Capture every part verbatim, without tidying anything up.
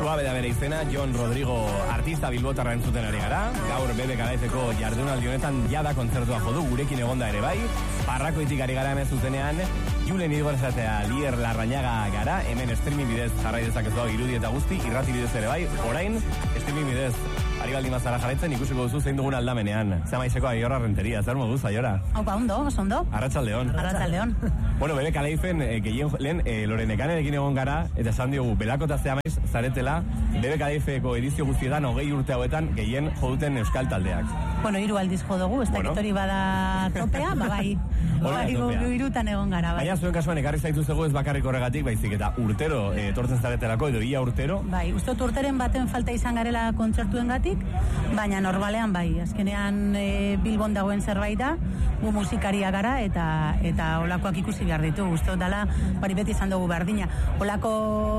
Suabe da bere izena, Jon Rodrigo artista bilbotarra entzuten ari gara. Gaur Bebe Garaizeko jardunaldi honetan jada kontzertua jodu, gurekin egonda ere bai. Parrakoitik ari gara hemen zuzenean, Julen Igorazatea Lier Larrañaga gara, hemen streaming bidez jarrai dezakezu irudi eta guzti, irrati bidez ere bai, orain streaming bidez ari baldi mazara jarraitzen ikusiko duzu zein dugun aldamenean. Zamaizeko Aiora Renteria, zer moduz, Aiora? Haupa, ondo, oso ondo. Arratsaldeon. Arratsaldeon. Bueno, Bebe Galaifen eh, gehien lehen eh, Lorenekanerekin egon gara, eta esan diogu, belakota zehamaiz zaretela, Bebe Galaifeko edizio guztietan hogei urte hauetan gehien joduten euskal taldeak. Bueno, hiru aldiz jo dugu, ez dakit hori bada topea, ba bai. Bai, hirutan egon gara, bai. Baina zuen kasuan ekarri zaitu zego ez bakarrik horregatik, baizik eta urtero eh, etortzen zaretelako, edo ia urtero. Bai, uste dut urteren baten falta izan garela kontzertuengatik, baina normalean bai, azkenean e, Bilbon dagoen zerbait da, gu musikaria gara eta eta olakoak ikusi behar ditu, uste dut dela, bari beti izan dugu berdina. Olako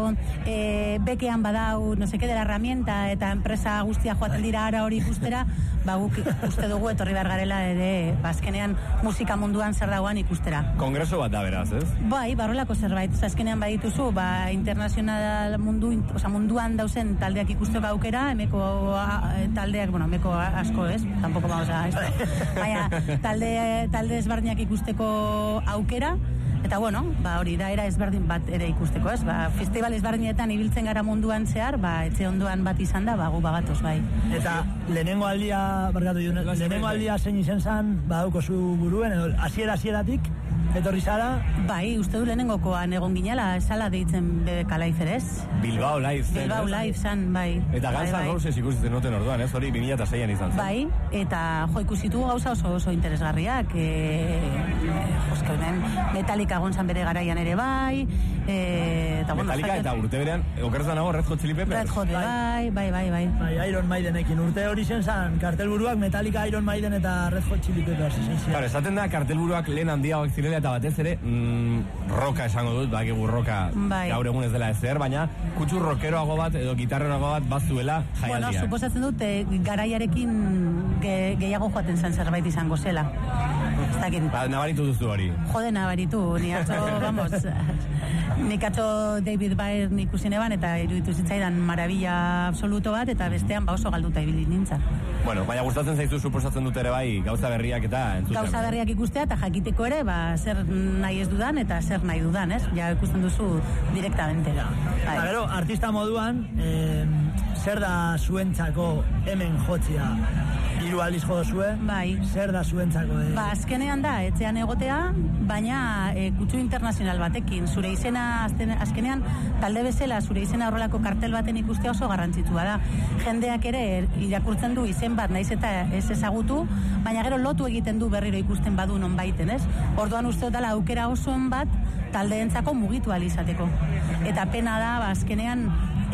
e, bekean badau, no seke dela herramienta eta enpresa guztia joaten dira ara hori ikustera, ba guk uste dugu etorri behar garela ere, ba, azkenean musika munduan zer dagoan ikustera. Kongreso bat da beraz, ez? Bai, barrolako zerbait, azkenean badituzu, ba, internazional mundu, oza, munduan dauzen taldeak ikusteko aukera, emeko a, taldeak, bueno, emeko asko, ez? Tampoco vamos a esto. Baina, talde, talde ezberdinak ikusteko aukera, eta bueno, ba, hori da era ezberdin bat ere ikusteko, ez? Ba, festival ezberdinetan ibiltzen gara munduan zehar, ba, etxe ondoan bat izan da, ba, gu bagatoz, bai. Eta lehenengo aldia, barkatu dut, lehenengo aldia zein izen zan, ba, dauko zu buruen, edo, hasiera hasieratik etorri zara? Bai, uste du lehenengokoan egon ginela, esala deitzen Bebe Galaifer, ez? Bilbao Live. Bilbao Live zan, bai. Eta Guns N' Roses ikusten noten orduan, ez? Hori bi mila seian izan zen. Bai, eta jo ikusitu gauza oso oso interesgarriak, eh, joskenen Metallica gonzan bere garaian ere bai, eh, eta bueno, Metallica eta urte berean, okerretan nago Red Hot Chili Peppers. Red Hot, bai, bai, bai, bai. Bai, Iron Maidenekin urte hori zen zan, kartelburuak Metallica, Iron Maiden eta Red Hot Chili Peppers. Claro, esaten da kartelburuak lehen handiagoak zirela eta batez ere mm, roka esango dut, bakigu roka bai. Gaur egun ez dela ezer, baina kutsu rockeroago bat edo gitarreroago bat bazuela jaialdiak. Bueno, suposatzen dut eh, garaiarekin ge, gehiago joaten zen zerbait izango zela. Ba, nabaritu duzu hori. Jode nabaritu, ni atzo, vamos, nik atzo David Byrne ikusi neban eta iruditu zitzaidan maravilla absoluto bat eta bestean ba oso galduta ibili nintzen. Bueno, baina gustatzen zaizu suposatzen dut ere bai gauza berriak eta entzuten. Gauza berriak ikustea eta jakiteko ere, ba, zer nahi ez dudan eta zer nahi dudan, ez? Ja ikusten duzu direktamente. Ja. Bai. Gero, artista moduan, eh, zer da zuentzako hemen jotzia? Hiru aldiz jo duzue? Bai. Zer da zuentzako? Eh? Ba, azkenean da, etxean egotea, baina e, kutsu internazional batekin. Zure izena, azten, azkenean, talde bezala, zure izena horrelako kartel baten ikustea oso garrantzitsua da. Jendeak ere irakurtzen du izen bat, naiz eta ez ezagutu, baina gero lotu egiten du berriro ikusten badu non baiten, ez? Orduan uste dela aukera osoen bat, taldeentzako mugitu alizateko. Eta pena da, ba, azkenean,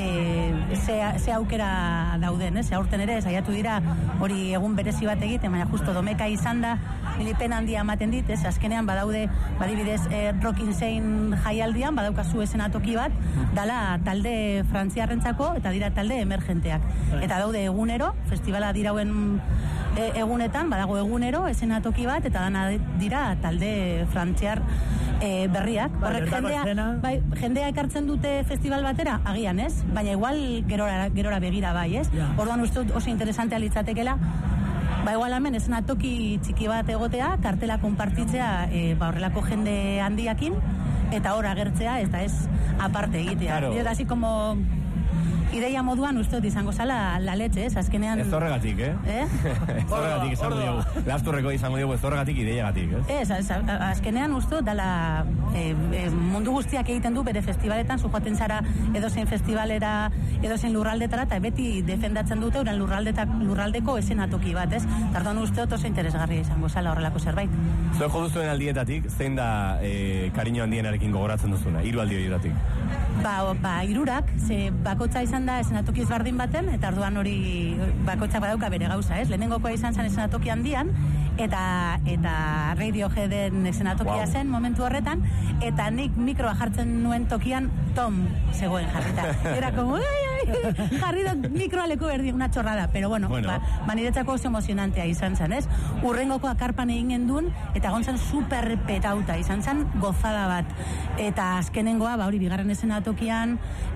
e, ze, ze aukera dauden, ez? Aurten ere, saiatu dira hori egun berezi bat egiten, baina justo domeka izan da, milipen handia ematen dit, ez? Azkenean badaude, badibidez, eh, Rock Insane jaialdian, badaukazu esenatoki bat, dala talde frantziarrentzako, eta dira talde emergenteak. Eta daude egunero, festivala dirauen e, egunetan, badago egunero, esenatoki bat, eta dana dira talde frantziar e, berriak. Horrek jendea, bai, jendea ekartzen dute festival batera, agian, ez? Baina igual gerora, gerora begira bai, ez? Yeah. Orduan uste oso interesantea litzatekela, ba igual hemen eszenatoki txiki bat egotea, kartela konpartitzea e, ba horrelako jende handiakin, eta hor agertzea, eta ez aparte egitea. Claro. Eta así como ideia moduan uste dut izango zala la leche, ez? Azkenean... Ez horregatik, eh? Eh? Ez horregatik izango diogu. Lasturreko izango diogu ez horregatik ideiagatik, ez? Ez, az, azkenean uste dut dala e, e, mundu guztiak egiten du bere festivaletan, zujoaten zara edozein festivalera, edozein lurraldetara, eta beti defendatzen dute uran lurraldeko esenatoki bat, ez? Tardoan uste dut oso interesgarria izango zala horrelako zerbait. Zuen jo duzuen aldietatik, zein da e, kariño handienarekin gogoratzen duzuna, hiru aldi horietatik? Ba, ba, irurak, ze bakotza izan da esenatoki ezberdin baten, eta orduan hori bakoitzak badauka bere gauza, ez? Lehenengokoa izan zen esenatoki handian, eta eta Radioheaden esenatokia wow. zen momentu horretan, eta nik mikroa jartzen nuen tokian Tom zegoen jarrita. Era como, ai, ai, jarri dut mikroa leku berdi, una chorrada, pero bueno, bueno. Ba, ba niretzako oso emozionantea izan zen, ez? Urrengoko akarpan egin gendun, eta gontzan super petauta, izan zen gozada bat. Eta azkenengoa, ba hori, bigarren eszenatokian,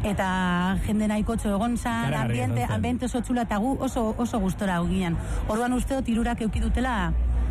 eta jende nahikotxo egon zan, ambiente, ambiente oso txula, eta gu oso, oso gustora ginen. Orduan uste dut irurak eukidutela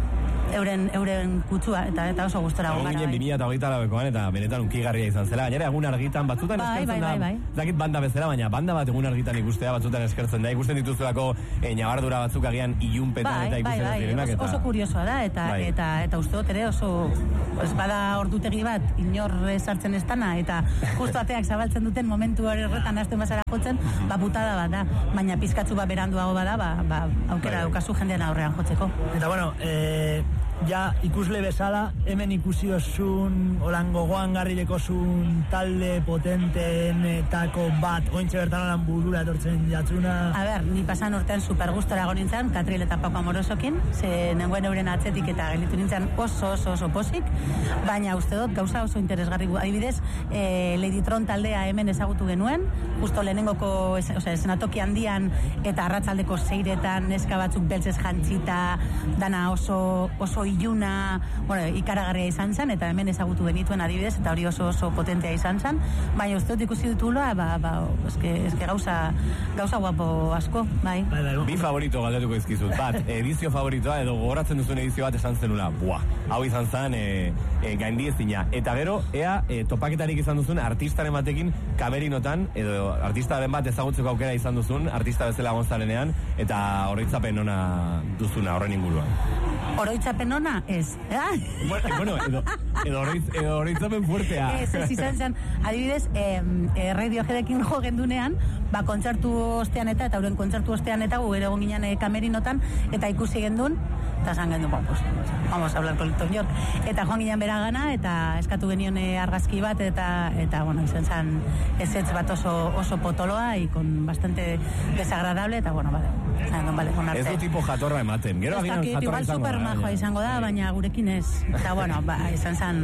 euren euren kutsua eta eta oso gustora gara. Ginen bi mila hogeita lauekoan eta benetan unkigarria izan zela. Gainera egun argitan batzutan bai, eskertzen bai, bai, bai. da. Dakit banda bezala, baina banda bat egun argitan ikustea batzutan eskertzen da. Ikusten dituzulako eh, ñabardura batzuk agian ilunpetan bai, eta ikusten bai, zirenak bai, eta oso kuriosoa da eta bai. eta eta uste dut ere oso pues bada ordutegi bat inor sartzen estana eta justu ateak zabaltzen duten momentu horretan hasten bazara jotzen, ba putada bat da, baina pizkatzu bat beranduago bada, ba, ba aukera daukazu jendean aurrean jotzeko. Eta bueno, eh ja ikusle bezala, hemen ikusi osun olango goan garrileko zun talde potenteetako bat, ointxe bertan olan burura etortzen jatzuna. A ber, ni pasan urtean super gustora egon nintzen, Katriel eta Paco Amorosokin, ze nengoen euren atzetik eta gelitu nintzen oso oso oso posik, baina uste dut gauza oso interesgarri. Adibidez, eh, Lady Tron taldea hemen ezagutu genuen, justo lehenengoko, es, o sea, eszenatoki handian eta arratsaldeko seiretan neska batzuk beltzez jantzita, dana oso oso iluna, bueno, ikaragarria izan zen, eta hemen ezagutu genituen adibidez, eta hori oso oso potentea izan zen, baina uste dut ikusi ditula, ba, ba, eske, eske gauza, gauza guapo asko, bai. Bai, bai, bi favorito galdetuko izkizut. Bat, edizio favoritoa, edo gogoratzen duzuen edizio bat esan zenula, buah, hau izan zen e, e, gaindiezina. Eta gero, ea, e, topaketarik izan duzun artistaren batekin kamerinotan, edo artistaren bat ezagutzeko aukera izan duzun, artista bezala gonzalenean, eta oroitzapen ona duzuna horren inguruan. Oroitzapen ona, ez. Bueno, bueno edo, edo, oroitz, edo oroitzapen fuertea. Ez, ez izan zen, adibidez, eh, eh, Radioheadekin jo gendunean, ba, kontzertu ostean eta, eta euren kontzertu ostean eta, gu ere egon ginen eh, kamerinotan, eta ikusi gendun, eta zan gendun, bueno, pues, vamos a hablar con Elton York. Eta joan ginen bera gana, eta eskatu genion eh, argazki bat, eta, eta bueno, izan zen, ezetz bat oso, oso potoloa, y con bastante desagradable, eta, bueno, vale, zan, vale, con arte. Ez du tipo jatorra ematen, gero agian jatorra izango da. Majoa izango da, baina gurekin ez. Eta, bueno, ba, izan zen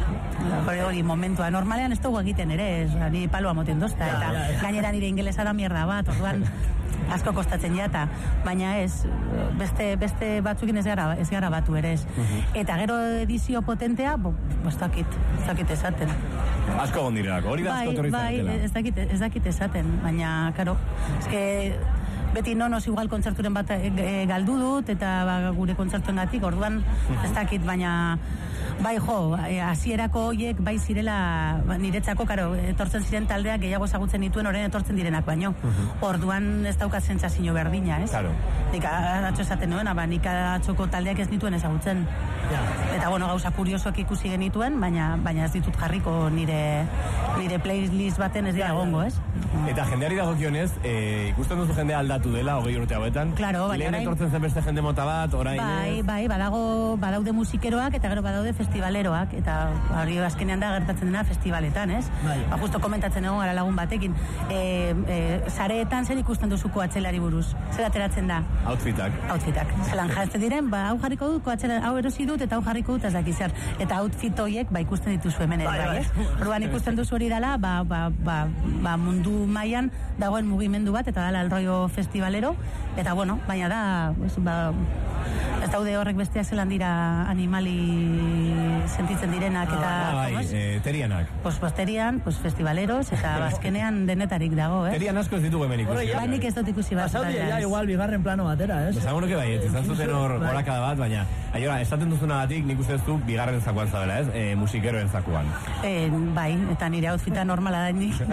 hori hori momentua. Normalean ez dugu egiten ere, ez, ni paloa moten dozta, eta gainera nire ingelesa da mierda bat, orduan asko kostatzen jata, baina ez, beste, beste batzukin ez gara, ez gara batu ere ez. Eta gero edizio potentea, bo, ez dakit, ez dakit esaten. Asko gondirelako, hori da asko torri zaretela. Bai, ez dakit, ez dakit esaten, baina, karo, ez que beti nonos igual kontzerturen bat e, e, galdu dut, eta ba, gure kontzertuen gatik, orduan ez dakit, baina bai jo, hasierako hoiek bai zirela, ba, niretzako, karo, etortzen ziren taldeak gehiago ezagutzen dituen orain etortzen direnak baino. Orduan ez daukat sentsazio berdina, ez? Claro. Nik atxo esaten nuena, ba, nik atxoko taldeak ez dituen ezagutzen. Ja. Eta bueno, gauza kuriosoak ikusi genituen, baina baina ez ditut jarriko nire nire playlist baten ez dira egongo, ez? Eta jendeari dagokionez, eh, ikusten duzu jendea aldatu dela hogei urte hauetan. Claro, baina lehen orain etortzen zen beste jende mota bat, orain bai, ez. bai, badago, badaude musikeroak eta gero badaude festivaleroak, eta hori azkenean da gertatzen dena festivaletan, ez? Bai. Ba, justo komentatzen egon gara lagun batekin. E, e, sareetan zer ikusten duzuko atzelari buruz? Zer ateratzen da? Outfitak. Outfitak. Zelan jartzen diren, ba, hau jarriko dut, atzelari, hau erosi dut, eta hau jarriko dut, ez dakiz zer. Eta outfit horiek, ba, ikusten dituzu hemen ere, Bai, bai, bai. ez? Orduan ikusten duzu hori dela, ba, ba, ba, ba, mundu mailan dagoen mugimendu bat, eta dela el rollo festivalero, eta bueno, baina da, pues, ba, ez daude horrek besteak zelan dira animali sentitzen direnak, eta... Ah, bai, eh, terianak. Pues, pues terian, pues festivaleros, eta bazkenean denetarik dago, eh? Terian asko ez ditugu hemen ikusi. Bai, nik ez dut ikusi bat. Pasau dira, igual, bigarren plano batera, ez? Esango nuke bai, izan zuten hor Bai. gorakada bat, baina aiora, esaten duzunagatik nik uste ez du bigarren zakuan zabela, ez? E, musikeroen zakuan. Eh, bai, eta nire outfita normala da nik.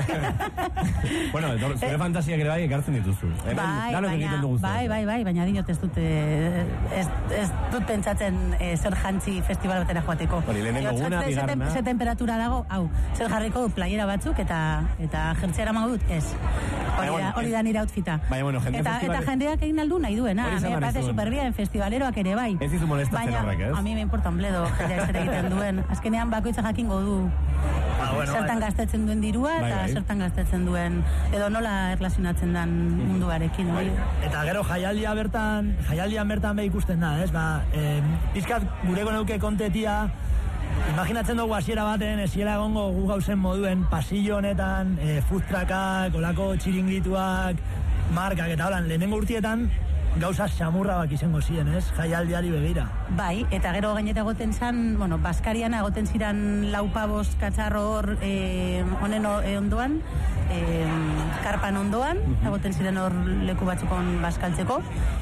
Bueno, etor, zure fantasiak ere bai ekartzen dituzu. Hemen, Bai, danok egiten baina, dugu bai, bai, bai, baina dinot ez dut, eh, ez, ez dut pentsatzen eh, zer jantzi festival batera joateko. Hori, lehenengo Diot, guna, ze- ze tem- bigarrena. Ze temperatura dago, hau, zer jarriko dut playera batzuk, eta eta jertzea eramango dut, ez. Hori bueno, da, hori da nire outfita. Baina, bueno, jende eta, festival- eta jendeak egin aldu nahi duena, Hori esan me behar parece nizun. superbien, festivaleroak ere bai. Ez dizu molestatzen Baina, horrek, ez? a mi me importa un bledo, jendeak zer egiten duen. Azkenean bakoitza jakingo du. Ah, bueno, Zertan bai. gastatzen duen dirua, Bai, eta bai. zertan gastatzen duen, edo nola erlazionatzen den munduarekin, hori. Eta gero jaialdia bertan, jaialdian bertan be ikusten da, ez? Ba, eh, pizkat gureko neuke kontetia, imaginatzen dugu hasiera baten, esiela egongo gu gauzen moduen pasillo honetan, e, food truckak, olako txiringituak, markak, eta holan, lehenengo urtietan, gauza xamurra bak izango ziren, ez? Jaialdiari begira. Bai, eta gero gaineta egoten zan, bueno, Baskarian egoten ziren laupabos katzarro hor eh, honen eh, ondoan, eh, karpan ondoan, egoten ziren hor leku batzukon baskaltzeko,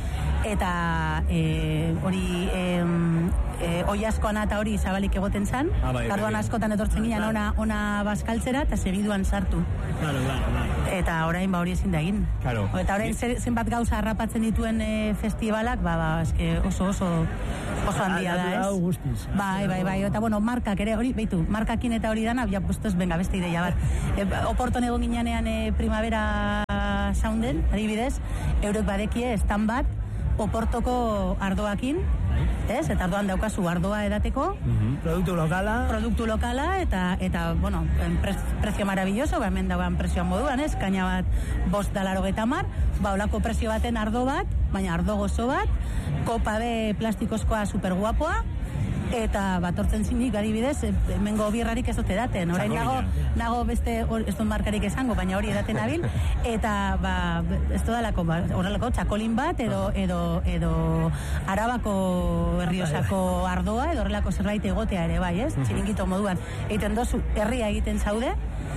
eta eh, hori eh, eh, oi askoan eta hori zabalik egoten zan, ah, bai, karduan bai. askotan etortzen ginen ona, ona baskaltzera, eta segiduan sartu. Claro, claro, claro. Eta orain ba hori ezin da egin. Claro. Eta orain zen- zenbat gauza harrapatzen dituen e, festivalak, ba, ba, eske oso oso oso handia da, Aldatu dau ez? guztiz. Bai, bai, bai, eta bueno, markak ere, hori, beitu, markakin eta hori dana, ja, pues, venga, beste ideia bat. E, oporton egon ginean e, primavera sounden, adibidez, eurek badekie, estan bat, Oportoko ardoakin, ez? Eta ardoan daukazu ardoa edateko, Produktu lokala. produktu lokala, eta, eta bueno, pre, prezio maravilloso, ba, hemen dauan prezioan moduan, ez? Kaina bat bost dalaro getamar, ba, olako prezio baten ardo bat, baina ardo gozo bat, kopa be plastikozkoa superguapoa, eta batortzen zinik adibidez, hemengo birrarik ez dute daten. Orain nago, nago beste, or, ez dut markarik esango, baina hori edaten abil, eta ba, ez dudalako, ba, horrelako txakolin bat, edo, edo, edo Arabako Herriosako ardoa, edo horrelako zerbait egotea ere, bai, ez? Txiringito moduan. Egiten dozu, herria egiten zaude,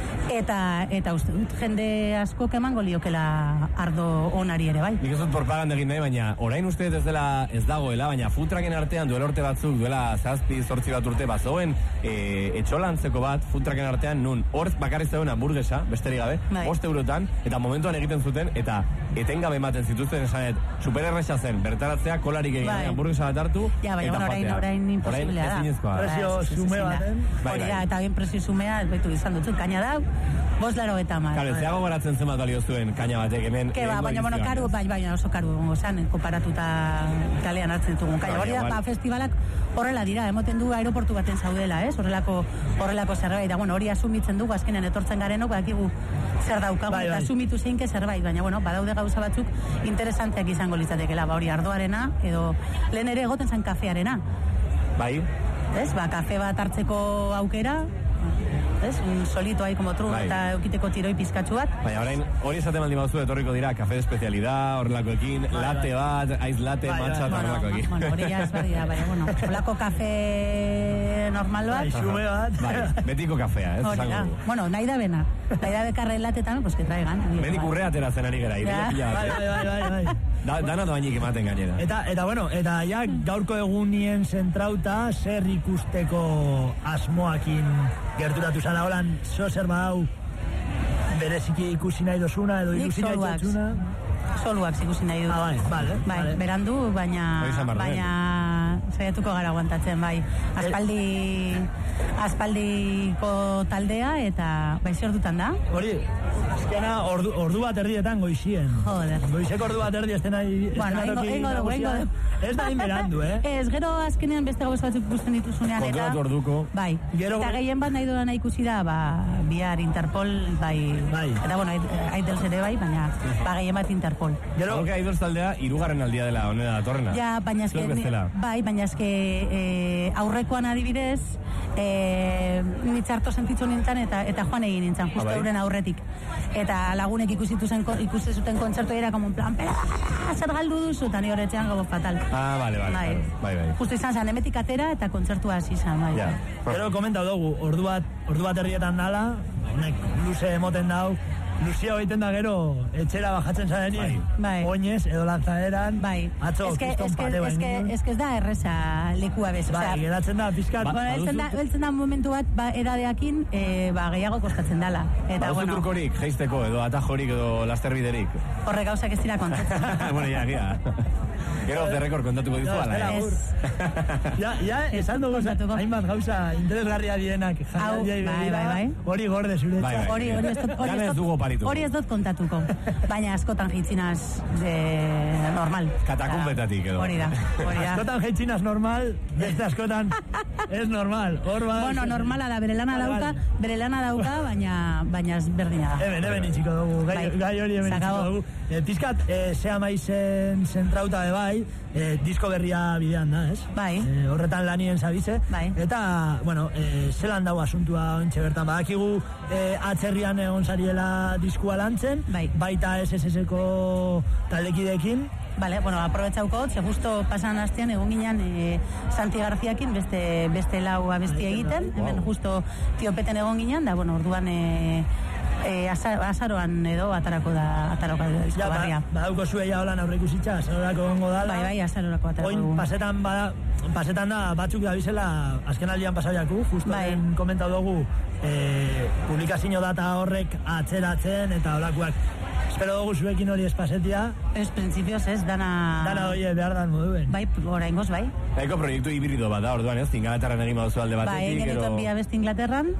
eta eta uste dut jende asko emango liokela ardo onari ere, bai. Nik ez dut propaganda egin nahi, baina orain uste ez dela ez dagoela, baina futraken artean duela urte batzuk, duela zazpi, zortzi bat urte bazoen e, etxolantzeko bat futraken artean nun hor bakarriz zegoen hamburguesa, besterik gabe, Bai. bost eurotan, eta momentuan egiten zuten, eta etengabe ematen zituzten esanet, supererresa zen, bertaratzea kolarik egin, Bai. hamburguesa bat hartu, Ja, baina eta bueno, orain, joatea. orain imposiblea da. ezinezkoa da. Prezio Ba, ez, ez, xume ezin da. baten. Bai, Hori da, bai. eta bien prezio xumea, betu izan dutzu, kaina da, bost laro eta mar. Kale, zeago baratzen zenbat balio zuen kaina batek hemen. Ke ba, lehengo baina, bueno, edizioan, karu, ez? bai, baina oso karu gongo zan, konparatuta kalean hartzen ditugun kaina. Bai, Hori da, igual. ba, festivalak horrela dira, emoten du aeroportu baten zaudela, ez? Horrelako, horrelako zerbait, da, bueno, hori asumitzen dugu, azkenean etortzen garenok, bakigu zer daukagu, Bai, eta bai. asumitu zeinke zerbait, baina, bueno, badaude gauza batzuk interesanteak izango litzatekela, ba, hori ardoarena, edo lehen ere egoten zen kafearena, Bai, ez? Ba, kafe bat hartzeko aukera, ez? Un solito ahí como tru, Bai. eta eukiteko tiroi pizkatxu bat. baina orain hori esaten baldin baduzu etorriko dira kafe de especialidad, horrelakoekin, latte bat, aiz latte, Bai, matcha, eta bai. Bueno, horrelakoekin. bueno, hori ja ez berdira, baina, bueno, holako kafe normal bat, Bai, xume bat. Bai, betiko kafea, ez? hori da. esango dugu. Bueno, nahi da bena. Nahi da bekarren latetan, pues que traigan. Menik urrea ateratzen ari gara, ideia Ja. pila bat. Bai, bai, bai, bai, bai. Da, dana doainik ematen gainera. Eta, eta bueno, eta ja gaurko egunien zentrauta zer ikusteko asmoakin gerturatu zara holan, zo zer hau bereziki ikusi nahi dozuna edo Nik ikusi nahi soluak. dozuna. Soluak ikusi nahi dut. Ah, bai, vale, Bai, vale. berandu, baina Hori izan behar duen. baina saiatuko gara aguantatzen, bai. Aspaldi aspaldiko taldea eta bai zer dutan da? Hori, azkena ordu, ordu bat erdietan goizien. Joder. Goizeko ordu bat erdi estena Bueno, engo, engo dugu, engo dugu. Ez da inberandu, eh? Ez, gero azkenean beste gauza batzuk ikusten dituzunean eta... Kontrolatu orduko. Bai, Gero- eta gehien bat nahi dudana ikusi da, ba, bihar Interpol, bai... Bai. Eta, bueno, Aitels ere bai, baina, ba, gehien bat Interpol. Gero, Gero, Idols taldea, hirugarren aldia dela honena datorrena. Ja, baina eske... Zuek bezala. Bai, baina eske eh, aurrekoan adibidez, eh, nitzarto sentitzu nintzen eta eta joan egin nintzen, justo Ah, bai? euren aurretik. Eta lagunek ikusitu zen, ikusi zuten kontzertu era, como en plan, pera, zer galdu duzu, eta ni horretzean gogo fatal. Ah, vale, vale, Bai. claro. Bai, bai. Justo izan zen, emetik atera eta kontzertua hasi zen, bai. Ja. gero komentau dugu, ordu bat, ordu bat erdietan dala, honek luze emoten dau, luzio egiten da gero, etxera bajatzen zarenien, Bai. oinez, edo lanzaderan, Bai. atzo, Eske, kriston eske, pate bain eske, ginen. eske ez da erreza lekua bez. Bai, osea, geratzen da, pizkat, Ba- bueno, heltzen da, baduzu- heltzen da momentu bat, ba, eradeakin, e, ba, gehiago kostatzen dala. Eta, Baduzu bueno, trukorik, jeisteko, edo atajorik, edo lasterbiderik. horrek gauzak ez dira kontatzen. bueno, ja, ja. Gero, off the record kontatuko dizu, No, ala, espera, eh? Ez. ja, ja, esan dugu, Kontatuko. hainbat gauza interesgarria dienak, Hau, jaialdiai bai, begira, bai, bai. hori gorde zuretzat. Bai, bai. Hori, hori ez dut, hori Gana ez ez dugu dut, oparituko. hori ez dut kontatuko. Baina askotan jitzinaz de normal. Katakunbetatik edo. Hori da, hori da. Askotan jeitzinaz normal, beste askotan ez normal. Hor ba, Bueno, normala da, bere lana Vale, dauka, vale. bere lana dauka, baina baina ez berdina da. Hemen, hemen itxiko dugu, gai, Bai. gai hori hemen Se itxiko acabó. dugu. E, pizkat, e, zea maizen zentrauta be bai, e, disko berria bidean da, ez? Bai. E, horretan lanien zabize. Bai. Eta, bueno, e, zelan dago asuntua ontxe bertan. Badakigu e, atzerrian egon zariela diskua lantzen, bai. Baita S S S-ko taldekideekin. Vale, bueno, aprobetxauko, ze justo pasan astean egon ginen e, Santi Garziakin beste, beste lau abesti egiten, Wow. hemen justo tiopeten egon ginen, da, bueno, orduan e, e, azar, azaroan edo atarako da, atarako da disko Ja, barria. ba, badauko zue ja holan aurreikusitza, azarorako gongo dala. Bai, bai, azarorako atarako Oin dugu. pasetan bada, pasetan da batzuk da bizela azken aldian pasaiaku, justo Bai. den komentau dugu e, publikazio data horrek atzeratzen eta olakoak. Espero dugu zuekin hori espasetia. Ez, prinsipioz ez, dana... Dana oie behar dan moduen. Bai, oraingoz, bai. Nahiko proiektu hibrido bat da, orduan ez, Ingalaterran egin baduzu alde Bai, batetik, genituen bi abesti Inglaterran,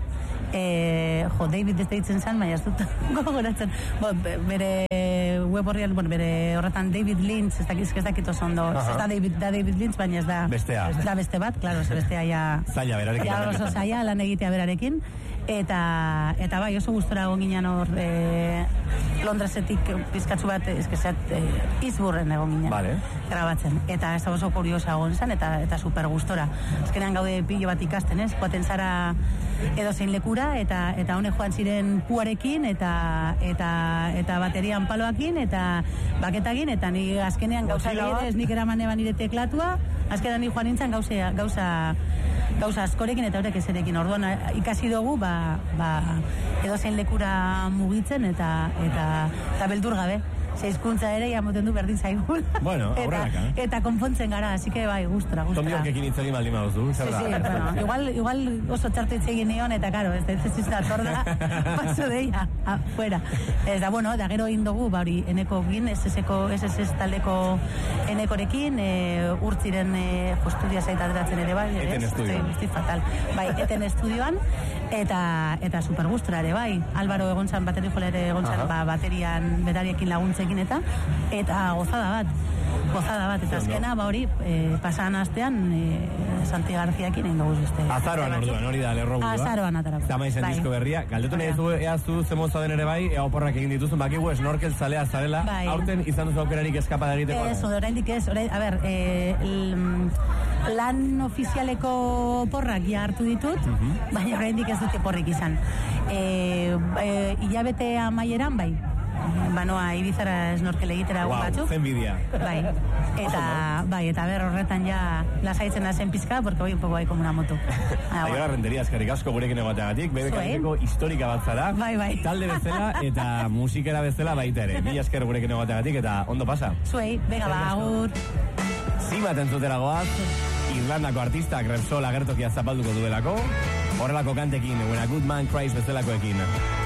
e, jo, David ez deitzen zen, baina ez dut gogoratzen. Bo, bere web horrian, bueno, bere horretan David Lynch, ez dakit, ez dakit oso ondo, ez da David, da David Lynch, baina ez da... Bestea. Ez da beste bat, klaro, ez bestea ja... Zaila berarekin. Ja oso zaila lan egitea berarekin. Eta, eta bai, oso gustora egon ginen hor e, Londresetik pizkatzu bat, eskezat, e, Eastbournen egon ginen. Vale. Grabatzen. Eta ez da oso kuriosa egon zen, eta, eta super gustora. Azkenean gaude pilo bat ikasten, ez? Joaten zara edo zein lekura, eta eta honek joan ziren puarekin, eta eta eta baterian paloakin, eta baketakin, eta ni azkenean gauza gehiago, nik eraman eban nire teklatua, azkenean ni joan nintzen gauza, gauza gauza askorekin eta horrek ezerekin. Orduan ikasi dugu ba, ba, edo zein lekura mugitzen eta eta eta beldur gabe. Ze hizkuntza ere jamoten du berdin zaigun. Bueno, aurreraka. eta, eta konpontzen gara, así que bai, gustora, gustora. Tomi horkekin hitz egin baldin baduzu, Sí, zer da? sí, bueno, igual, igual oso txartu hitz egin nion, eta karo, ez da, ez ez da, torda, paso deia, afuera. Ez da, bueno, da gero egin dugu, ba hori, eneko gin, ez ezeko, ez ez ez taldeko enekorekin, e, urtziren e, jostudia zaita ateratzen ere, bai, Eten ez? estudioan. Estoy fatal. Bai, eten estudioan, eta eta super gustora ere, bai. Álvaro egon zan, bateri jola ere egon zan, ba, baterian, berariekin laguntzekin eta, eta gozada bat. Gozada bat, eta azkena, ba hori, e, pasan astean, e, Santi Garziakin egin dugu este. Azaroan orduan, hori da, lerro burua. Azaroan atarako. Zama izen Bai. disko berria. Galdetu nahi Bai. zu, ea zu zemoza den ere bai, ea oporrak egin dituzun, bakigu snorkel zalea zarela, Bai. aurten izan duzu aukerarik eskapada egiteko. Ez, oraindik ez, orain, a ber, e, l, lan ofizialeko porrak ja hartu ditut, baina oraindik ez dute porrik izan. E, e, hilabete amaieran, bai, banoa Ibizara snorkel egitera egun Wow, batzuk. zen bidia. Bai, eta, bai, eta ber horretan ja lasaitzen da zen pizka, porque hoy un poco hay como una moto. Ah, Aiora renteria eskerrik asko gurekin egoteagatik, bebe Zuei. kaleko historika bat zara, Bai, bai. talde bezala eta musikera bezala baita ere. Mila esker gurekin egoteagatik eta ondo pasa. Zuei, venga, ba, agur. Zimat entzutera goaz, Irlandako artistak Repsol agertokia zapalduko duelako, horrelako kantekin, When a Good Man Cries bezalakoekin.